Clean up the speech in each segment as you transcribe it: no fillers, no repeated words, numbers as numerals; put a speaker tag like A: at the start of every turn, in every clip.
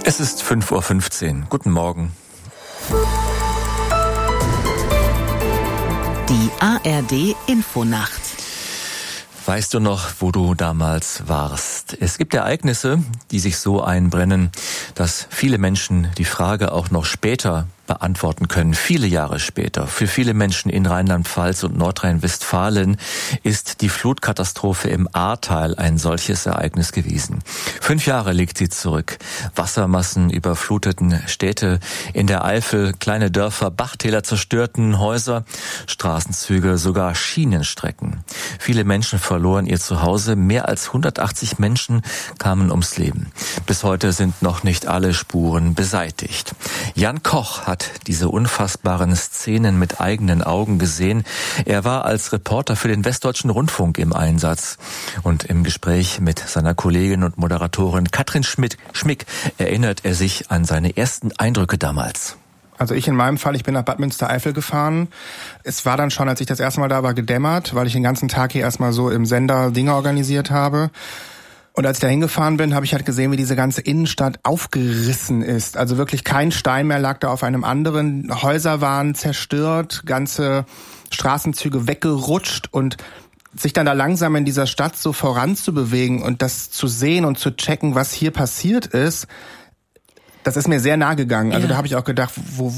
A: Es ist 5:15 Uhr. Guten Morgen.
B: Die ARD-Infonacht.
A: Weißt du noch, wo du damals warst? Es gibt Ereignisse, die sich so einbrennen, dass viele Menschen die Frage auch noch später beantworten können, viele Jahre später. Für viele Menschen in Rheinland-Pfalz und Nordrhein-Westfalen ist die Flutkatastrophe im Ahrtal ein solches Ereignis gewesen. 5 Jahre liegt sie zurück. Wassermassen überfluteten Städte in der Eifel, kleine Dörfer, Bachtäler zerstörten Häuser, Straßenzüge, sogar Schienenstrecken. Viele Menschen verloren ihr Zuhause. Mehr als 180 Menschen kamen ums Leben. Bis heute sind noch nicht alle Spuren beseitigt. Jan Koch hat diese unfassbaren Szenen mit eigenen Augen gesehen. Er war als Reporter für den Westdeutschen Rundfunk im Einsatz. Und im Gespräch mit seiner Kollegin und Moderatorin Katrin Schmick erinnert er sich an seine ersten Eindrücke damals.
C: Also ich in meinem Fall, ich bin nach Bad Münstereifel gefahren. Es war dann schon, als ich das erste Mal da war, gedämmert, weil ich den ganzen Tag hier erstmal so im Sender Dinge organisiert habe. Und als ich da hingefahren bin, habe ich halt gesehen, wie diese ganze Innenstadt aufgerissen ist. Also wirklich kein Stein mehr lag da auf einem anderen. Häuser waren zerstört, ganze Straßenzüge weggerutscht und sich dann da langsam in dieser Stadt so voranzubewegen und das zu sehen und zu checken, was hier passiert ist, das ist mir sehr nahe gegangen. Also da habe ich auch gedacht,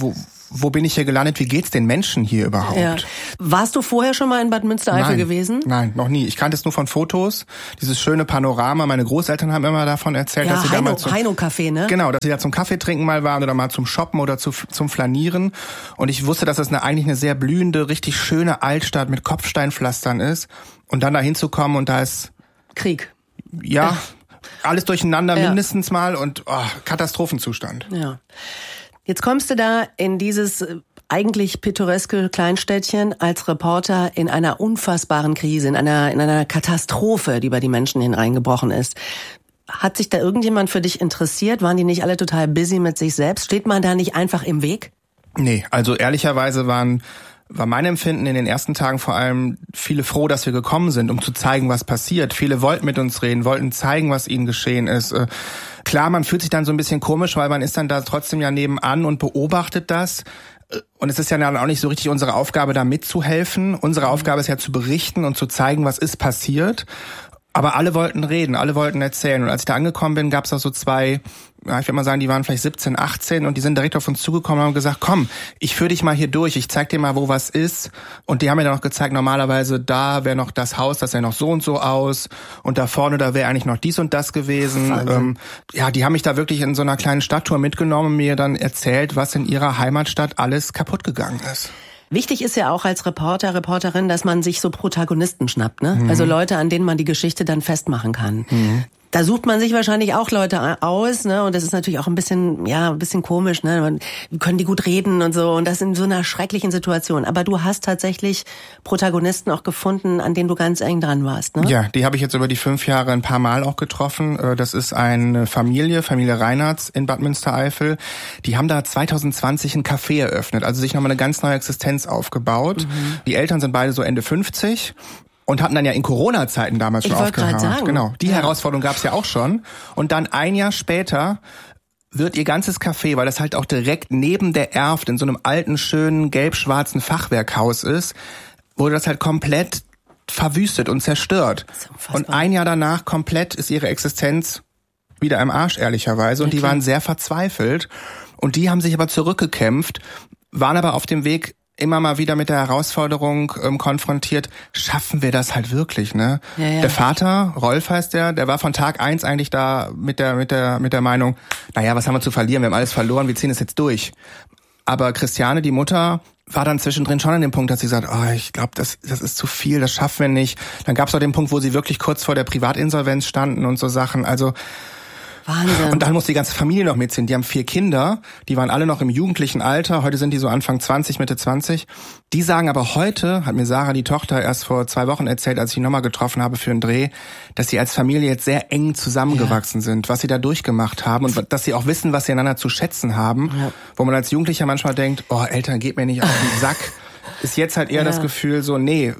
C: wo bin ich hier gelandet? Wie geht's den Menschen hier überhaupt?
D: Ja. Warst du vorher schon mal in Bad Münstereifel gewesen?
C: Nein, noch nie. Ich kannte es nur von Fotos. Dieses schöne Panorama. Meine Großeltern haben immer davon erzählt, dass sie damals
D: Heino-Café, ne?
C: Genau, dass sie da zum Kaffee trinken mal waren oder mal zum Shoppen oder zum Flanieren. Und ich wusste, dass das eigentlich eine sehr blühende, richtig schöne Altstadt mit Kopfsteinpflastern ist. Und dann da hinzukommen und da ist
D: Krieg.
C: Ja. Alles durcheinander mindestens mal und Katastrophenzustand.
D: Ja. Jetzt kommst du da in dieses eigentlich pittoreske Kleinstädtchen als Reporter in einer unfassbaren Krise, in einer Katastrophe, die bei die Menschen hineingebrochen ist. Hat sich da irgendjemand für dich interessiert? Waren die nicht alle total busy mit sich selbst? Steht man da nicht einfach im Weg?
C: Nee, also ehrlicherweise war mein Empfinden in den ersten Tagen vor allem viele froh, dass wir gekommen sind, um zu zeigen, was passiert. Viele wollten mit uns reden, wollten zeigen, was ihnen geschehen ist. Klar, man fühlt sich dann so ein bisschen komisch, weil man ist dann da trotzdem ja nebenan und beobachtet das. Und es ist ja dann auch nicht so richtig unsere Aufgabe, da mitzuhelfen. Unsere Aufgabe ist ja zu berichten und zu zeigen, was ist passiert. Aber alle wollten reden, alle wollten erzählen. Und als ich da angekommen bin, gab es auch so zwei, ich würde mal sagen, die waren vielleicht 17, 18 und die sind direkt auf uns zugekommen und haben gesagt, komm, ich führe dich mal hier durch, ich zeig dir mal, wo was ist. Und die haben mir dann auch gezeigt, normalerweise da wäre noch das Haus, das sähe noch so und so aus. Und da vorne, da wäre eigentlich noch dies und das gewesen. Die haben mich da wirklich in so einer kleinen Stadttour mitgenommen und mir dann erzählt, was in ihrer Heimatstadt alles kaputt gegangen ist.
D: Wichtig ist ja auch als Reporter, Reporterin, dass man sich so Protagonisten schnappt, ne? Also Leute, an denen man die Geschichte dann festmachen kann. Da sucht man sich wahrscheinlich auch Leute aus, ne? Und das ist natürlich auch ein bisschen komisch, ne? Können die gut reden und so. Und das in so einer schrecklichen Situation. Aber du hast tatsächlich Protagonisten auch gefunden, an denen du ganz eng dran warst, ne?
C: Ja, die habe ich jetzt über die 5 Jahre ein paar Mal auch getroffen. Das ist eine Familie Reinhardt in Bad Münstereifel. Die haben da 2020 ein Café eröffnet, also sich nochmal eine ganz neue Existenz aufgebaut. Die Eltern sind beide so Ende 50. Und hatten dann ja in Corona-Zeiten damals schon aufgehört. Genau, die Herausforderung gab es ja auch schon. Und dann ein Jahr später wird ihr ganzes Café, weil das halt auch direkt neben der Erft in so einem alten, schönen, gelb-schwarzen Fachwerkhaus ist, wurde das halt komplett verwüstet und zerstört. Und ein Jahr danach komplett ist ihre Existenz wieder im Arsch, ehrlicherweise. Und die waren sehr verzweifelt. Und die haben sich aber zurückgekämpft, waren aber auf dem Weg immer mal wieder mit der Herausforderung konfrontiert, schaffen wir das halt wirklich, ne? Ja. Der Vater, Rolf heißt der war von Tag 1 eigentlich da mit der Meinung, naja, was haben wir zu verlieren, wir haben alles verloren, wir ziehen es jetzt durch. Aber Christiane, die Mutter, war dann zwischendrin schon an dem Punkt, dass sie sagt, ich glaube, das ist zu viel, das schaffen wir nicht. Dann gab es auch den Punkt, wo sie wirklich kurz vor der Privatinsolvenz standen und so Sachen, also
D: Wahnsinn.
C: Und dann muss die ganze Familie noch mitziehen. Die haben 4 Kinder, die waren alle noch im jugendlichen Alter. Heute sind die so Anfang 20, Mitte 20. Die sagen aber heute, hat mir Sarah, die Tochter, erst vor 2 Wochen erzählt, als ich ihn nochmal getroffen habe für einen Dreh, dass sie als Familie jetzt sehr eng zusammengewachsen sind, was sie da durchgemacht haben und dass sie auch wissen, was sie einander zu schätzen haben. Ja. Wo man als Jugendlicher manchmal denkt, Eltern, geht mir nicht auf den Sack. Ist jetzt halt eher das Gefühl so, nee,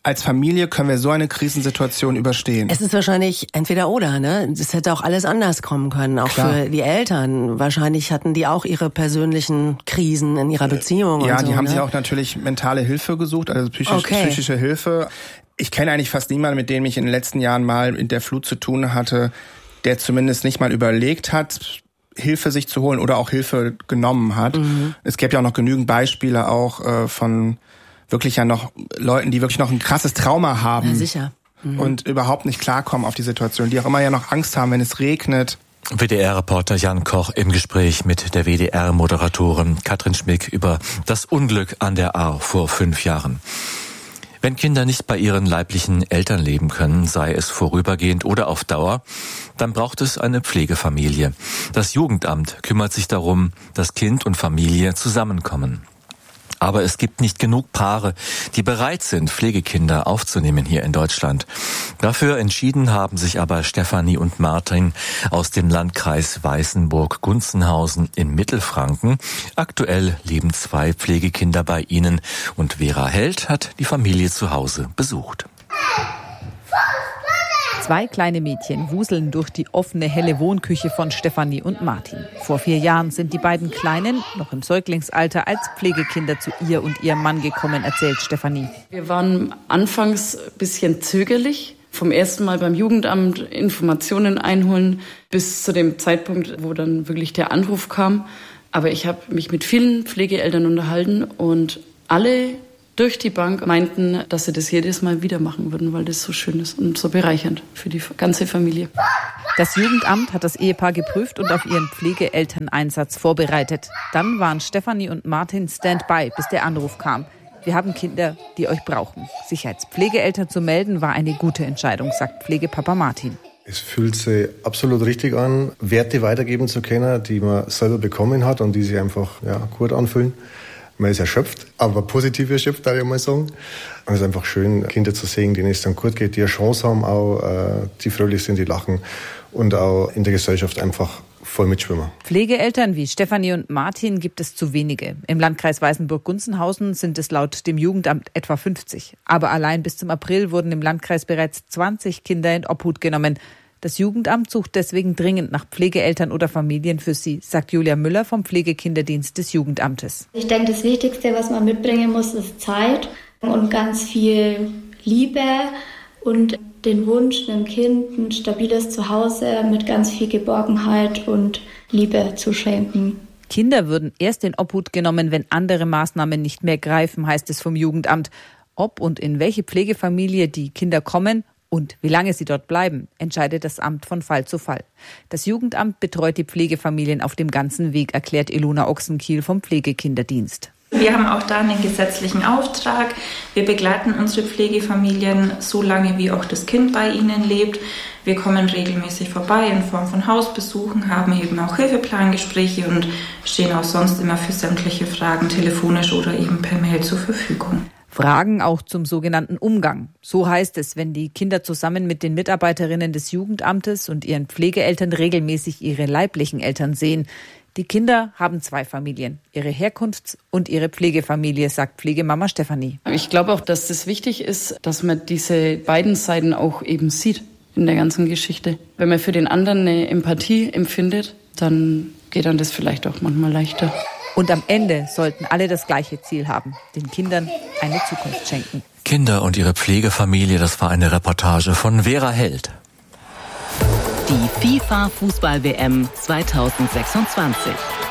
C: als Familie können wir so eine Krisensituation überstehen.
D: Es ist wahrscheinlich entweder oder, ne? Es hätte auch alles anders kommen können, auch
C: Klar.
D: für die Eltern. Wahrscheinlich hatten die auch ihre persönlichen Krisen in ihrer Beziehung.
C: Ja,
D: und so,
C: die haben
D: ne?
C: sich auch natürlich mentale Hilfe gesucht, also psychische Hilfe. Ich kenne eigentlich fast niemanden, mit dem ich in den letzten Jahren mal in der Flut zu tun hatte, der zumindest nicht mal überlegt hat, Hilfe sich zu holen oder auch Hilfe genommen hat. Es gäbe ja auch noch genügend Beispiele auch von wirklich ja noch Leuten, die wirklich noch ein krasses Trauma haben.
D: Ja, sicher.
C: Und überhaupt nicht klarkommen auf die Situation, die auch immer ja noch Angst haben, wenn es regnet.
A: WDR-Reporter Jan Koch im Gespräch mit der WDR-Moderatorin Katrin Schmick über das Unglück an der Ahr vor 5 Jahren. Wenn Kinder nicht bei ihren leiblichen Eltern leben können, sei es vorübergehend oder auf Dauer, dann braucht es eine Pflegefamilie. Das Jugendamt kümmert sich darum, dass Kind und Familie zusammenkommen. Aber es gibt nicht genug Paare, die bereit sind, Pflegekinder aufzunehmen hier in Deutschland. Dafür entschieden haben sich aber Stefanie und Martin aus dem Landkreis Weißenburg-Gunzenhausen in Mittelfranken. Aktuell leben 2 Pflegekinder bei ihnen und Vera Held hat die Familie zu Hause besucht.
E: 2 kleine Mädchen wuseln durch die offene, helle Wohnküche von Stefanie und Martin. Vor 4 Jahren sind die beiden Kleinen, noch im Säuglingsalter, als Pflegekinder zu ihr und ihrem Mann gekommen, erzählt Stefanie.
F: Wir waren anfangs ein bisschen zögerlich. Vom ersten Mal beim Jugendamt Informationen einholen bis zu dem Zeitpunkt, wo dann wirklich der Anruf kam. Aber ich habe mich mit vielen Pflegeeltern unterhalten und alle durch die Bank meinten, dass sie das jedes Mal wieder machen würden, weil das so schön ist und so bereichernd für die ganze Familie.
E: Das Jugendamt hat das Ehepaar geprüft und auf ihren Pflegeelterneinsatz vorbereitet. Dann waren Stefanie und Martin Standby, bis der Anruf kam. Wir haben Kinder, die euch brauchen. Sich als Pflegeeltern zu melden, war eine gute Entscheidung, sagt Pflegepapa Martin.
G: Es fühlt sich absolut richtig an, Werte weitergeben zu können, die man selber bekommen hat und die sich einfach gut anfühlen. Man ist erschöpft, aber positiv erschöpft, darf ich mal sagen. Und es ist einfach schön, Kinder zu sehen, denen es dann gut geht, die eine Chance haben, auch, die fröhlich sind, die lachen und auch in der Gesellschaft einfach voll mitschwimmen.
E: Pflegeeltern wie Stefanie und Martin gibt es zu wenige. Im Landkreis Weißenburg-Gunzenhausen sind es laut dem Jugendamt etwa 50. Aber allein bis zum April wurden im Landkreis bereits 20 Kinder in Obhut genommen. Das Jugendamt sucht deswegen dringend nach Pflegeeltern oder Familien für sie, sagt Julia Müller vom Pflegekinderdienst des Jugendamtes.
H: Ich denke, das Wichtigste, was man mitbringen muss, ist Zeit und ganz viel Liebe und den Wunsch, einem Kind ein stabiles Zuhause mit ganz viel Geborgenheit und Liebe zu schenken.
E: Kinder würden erst in Obhut genommen, wenn andere Maßnahmen nicht mehr greifen, heißt es vom Jugendamt. Ob und in welche Pflegefamilie die Kinder kommen und wie lange sie dort bleiben, entscheidet das Amt von Fall zu Fall. Das Jugendamt betreut die Pflegefamilien auf dem ganzen Weg, erklärt Ilona Ochsenkiel vom Pflegekinderdienst.
I: Wir haben auch da einen gesetzlichen Auftrag. Wir begleiten unsere Pflegefamilien so lange, wie auch das Kind bei ihnen lebt. Wir kommen regelmäßig vorbei in Form von Hausbesuchen, haben eben auch Hilfeplangespräche und stehen auch sonst immer für sämtliche Fragen telefonisch oder eben per Mail zur Verfügung.
E: Fragen auch zum sogenannten Umgang. So heißt es, wenn die Kinder zusammen mit den Mitarbeiterinnen des Jugendamtes und ihren Pflegeeltern regelmäßig ihre leiblichen Eltern sehen. Die Kinder haben 2 Familien, ihre Herkunfts- und ihre Pflegefamilie, sagt Pflegemama Stefanie.
F: Ich glaube auch, dass das wichtig ist, dass man diese beiden Seiten auch eben sieht in der ganzen Geschichte. Wenn man für den anderen eine Empathie empfindet, dann geht dann das vielleicht auch manchmal leichter.
E: Und am Ende sollten alle das gleiche Ziel haben, den Kindern eine Zukunft schenken.
A: Kinder und ihre Pflegefamilie, das war eine Reportage von Vera Held.
B: Die FIFA-Fußball-WM 2026.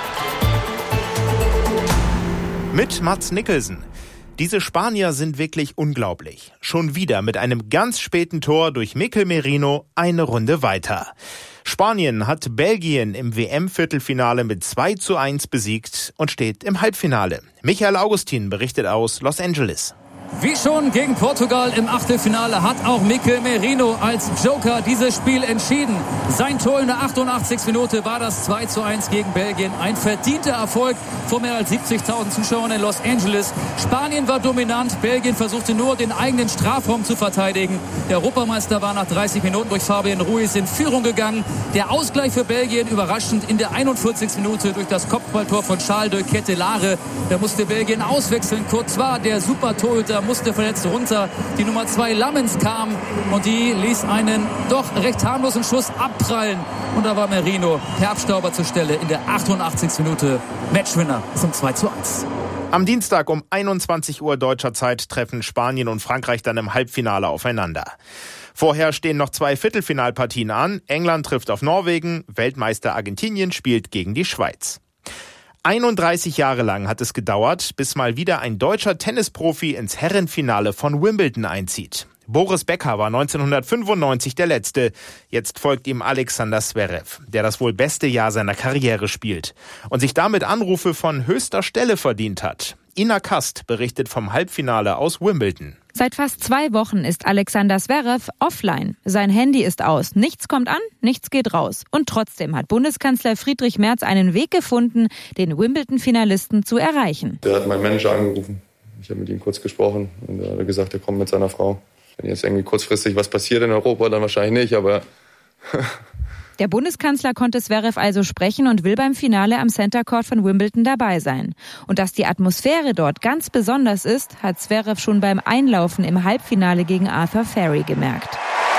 J: Mit Mats Nicholson. Diese Spanier sind wirklich unglaublich. Schon wieder mit einem ganz späten Tor durch Mikel Merino eine Runde weiter. Spanien hat Belgien im WM-Viertelfinale mit 2:1 besiegt und steht im Halbfinale. Michael Augustin berichtet aus Los Angeles.
K: Wie schon gegen Portugal im Achtelfinale hat auch Mikel Merino als Joker dieses Spiel entschieden. Sein Tor in der 88. Minute war das 2:1 gegen Belgien. Ein verdienter Erfolg vor mehr als 70.000 Zuschauern in Los Angeles. Spanien war dominant, Belgien versuchte nur den eigenen Strafraum zu verteidigen. Der Europameister war nach 30 Minuten durch Fabian Ruiz in Führung gegangen. Der Ausgleich für Belgien überraschend in der 41. Minute durch das Kopfballtor von Charles de Kettelare. Da musste Belgien auswechseln. Courtois, der Super-Torhüter, musste verletzt runter. Die Nummer 2 Lammens kam und die ließ einen doch recht harmlosen Schuss abprallen. Und da war Merino per Abstauber zur Stelle in der 88. Minute. Matchwinner zum 2:1.
J: Am Dienstag um 21 Uhr deutscher Zeit treffen Spanien und Frankreich dann im Halbfinale aufeinander. Vorher stehen noch 2 Viertelfinalpartien an. England trifft auf Norwegen, Weltmeister Argentinien spielt gegen die Schweiz. 31 Jahre lang hat es gedauert, bis mal wieder ein deutscher Tennisprofi ins Herrenfinale von Wimbledon einzieht. Boris Becker war 1995 der Letzte. Jetzt folgt ihm Alexander Zverev, der das wohl beste Jahr seiner Karriere spielt und sich damit Anrufe von höchster Stelle verdient hat. Ina Kast berichtet vom Halbfinale aus Wimbledon.
L: Seit fast 2 Wochen ist Alexander Zverev offline. Sein Handy ist aus. Nichts kommt an, nichts geht raus. Und trotzdem hat Bundeskanzler Friedrich Merz einen Weg gefunden, den Wimbledon-Finalisten zu erreichen.
M: Der hat meinen Manager angerufen. Ich habe mit ihm kurz gesprochen und er hat gesagt, er kommt mit seiner Frau. Wenn jetzt irgendwie kurzfristig was passiert in Europa, dann wahrscheinlich nicht, aber...
L: Der Bundeskanzler konnte Zverev also sprechen und will beim Finale am Center Court von Wimbledon dabei sein. Und dass die Atmosphäre dort ganz besonders ist, hat Zverev schon beim Einlaufen im Halbfinale gegen Arthur Ferry gemerkt.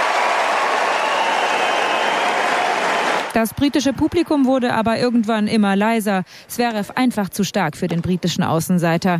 L: Das britische Publikum wurde aber irgendwann immer leiser. Zverev einfach zu stark für den britischen Außenseiter.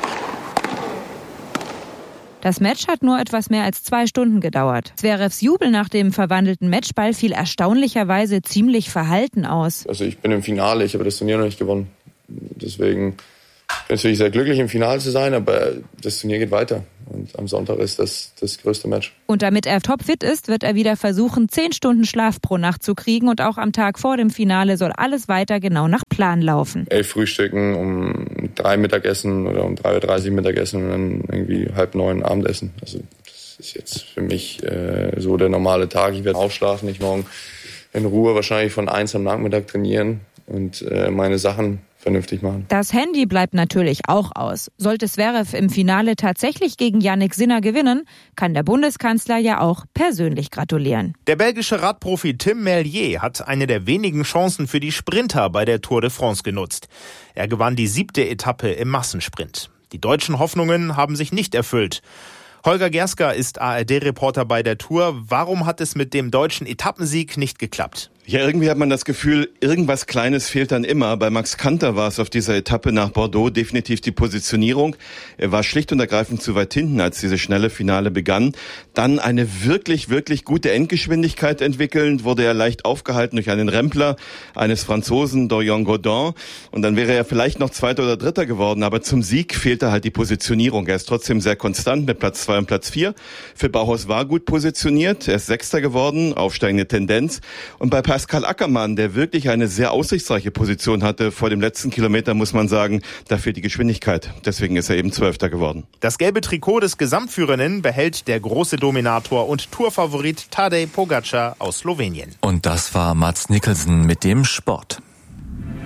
L: Das Match hat nur etwas mehr als 2 Stunden gedauert. Zverevs Jubel nach dem verwandelten Matchball fiel erstaunlicherweise ziemlich verhalten aus.
M: Also ich bin im Finale, ich habe das Turnier noch nicht gewonnen. Deswegen bin ich natürlich sehr glücklich, im Finale zu sein, aber das Turnier geht weiter. Und am Sonntag ist das größte Match.
L: Und damit er topfit ist, wird er wieder versuchen, 10 Stunden Schlaf pro Nacht zu kriegen. Und auch am Tag vor dem Finale soll alles weiter genau nach Plan laufen.
M: 11 Frühstücken, um 3 Mittagessen oder um 3:30 Uhr Mittagessen und dann irgendwie 8:30 Abendessen. Also das ist jetzt für mich so der normale Tag. Ich werde aufschlafen, ich morgen in Ruhe wahrscheinlich von 1 am Nachmittag trainieren und meine Sachen vernünftig machen.
L: Das Handy bleibt natürlich auch aus. Sollte Zverev im Finale tatsächlich gegen Jannik Sinner gewinnen, kann der Bundeskanzler ja auch persönlich gratulieren.
J: Der belgische Radprofi Tim Merlier hat eine der wenigen Chancen für die Sprinter bei der Tour de France genutzt. Er gewann die 7. Etappe im Massensprint. Die deutschen Hoffnungen haben sich nicht erfüllt. Holger Gerska ist ARD-Reporter bei der Tour. Warum hat es mit dem deutschen Etappensieg nicht geklappt?
N: Ja, irgendwie hat man das Gefühl, irgendwas Kleines fehlt dann immer. Bei Max Kanter war es auf dieser Etappe nach Bordeaux definitiv die Positionierung. Er war schlicht und ergreifend zu weit hinten, als diese schnelle Finale begann. Dann eine wirklich, wirklich gute Endgeschwindigkeit entwickelnd, wurde er leicht aufgehalten durch einen Rempler eines Franzosen, Dorian Godin. Und dann wäre er vielleicht noch Zweiter oder Dritter geworden. Aber zum Sieg fehlte halt die Positionierung. Er ist trotzdem sehr konstant mit Platz 2 und Platz 4. Für Bauhaus war gut positioniert. Er ist Sechster geworden, aufsteigende Tendenz. Und bei Pascal Ackermann, der wirklich eine sehr aussichtsreiche Position hatte vor dem letzten Kilometer, muss man sagen, da fehlt die Geschwindigkeit. Deswegen ist er eben 12. geworden.
J: Das gelbe Trikot des Gesamtführenden behält der große Dominator und Tourfavorit Tadej Pogačar aus Slowenien.
A: Und das war Mats Nicholson mit dem Sport.